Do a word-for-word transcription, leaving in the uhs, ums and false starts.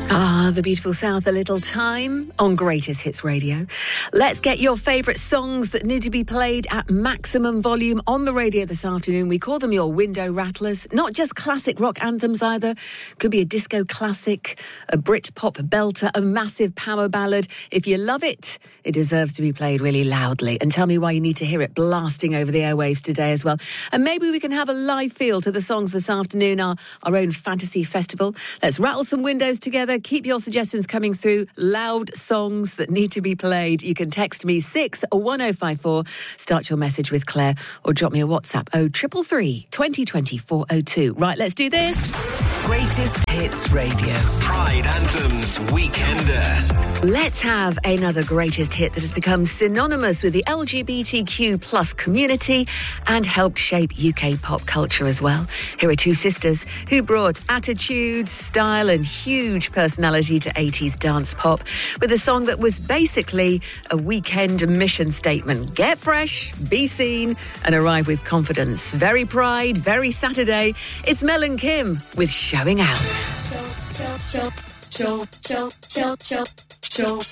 Ah, the beautiful South, A Little Time on Greatest Hits Radio. Let's get your favourite songs that need to be played at maximum volume on the radio this afternoon. We call them your window rattlers. Not just classic rock anthems either. Could be a disco classic, a Brit pop belter, a massive power ballad. If you love it, it deserves to be played really loudly. And tell me why you need to hear it blasting over the airwaves today as well. And maybe we can have a live feel to the songs this afternoon, our, our own fantasy festival. Let's rattle some windows together. Keep your suggestions coming through. Loud songs that need to be played. You can text me six one oh five four. Start your message with Claire or drop me a WhatsApp oh triple three, twenty twenty, four oh two. Right, let's do this. Greatest Hits Radio. Pride Anthems Weekender. Let's have another greatest hit that has become synonymous with the L G B T Q plus community and helped shape U K pop culture as well. Here are two sisters who brought attitude, style and huge personality to eighties dance pop with a song that was basically a weekend mission statement. Get fresh, be seen and arrive with confidence. Very Pride, very Saturday. It's Mel and Kim with Showing Out. Show, show, show, show, show, show, show,